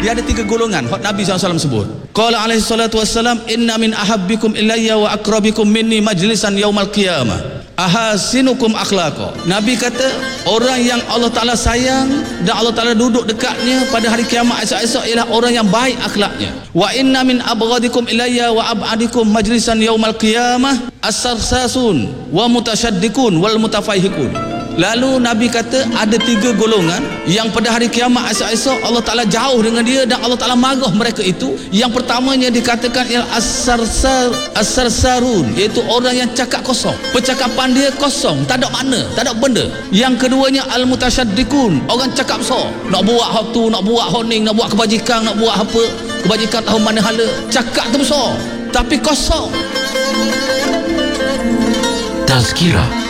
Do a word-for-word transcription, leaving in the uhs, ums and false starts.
Dia ada tiga golongan hak Nabi sallallahu alaihi wasallam sebut. Qala alaihi salatu wassalam, inna min ahabbikum ilayya wa akrabikum minni majlisan yaumal qiyamah ahasinukum akhlaqa. Nabi kata, orang yang Allah Ta'ala sayang dan Allah Ta'ala duduk dekatnya pada hari kiamat esok-esok ialah orang yang baik akhlaknya. Wa inna min abghadikum ilayya wa ab'adikum majlisan yaumal qiyamah as-sarsasun wa mutasyaddiqun wal mutafahikun. Lalu Nabi kata ada tiga golongan yang pada hari kiamat esok-esok Allah Ta'ala jauh dengan dia dan Allah Ta'ala marah mereka itu. Yang pertamanya dikatakan ialah as-sarsar as-sarsarun, iaitu orang yang cakap kosong, percakapan dia kosong, tak ada makna, tak ada benda. Yang keduanya al-mutasyaddiqun, orang cakap besar, nak buat hak tu, nak buat hak ni, nak buat kebajikan, nak buat apa kebajikan tahu mana hala, cakap tu besar tapi kosong. Tazkirah